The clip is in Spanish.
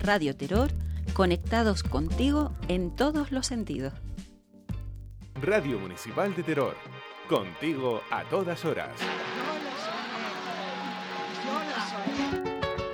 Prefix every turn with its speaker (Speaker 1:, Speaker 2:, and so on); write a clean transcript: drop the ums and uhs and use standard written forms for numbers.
Speaker 1: Radio Terror, conectados contigo en todos los sentidos.
Speaker 2: Radio Municipal de Terror, contigo a todas horas.
Speaker 3: Yo lo soy.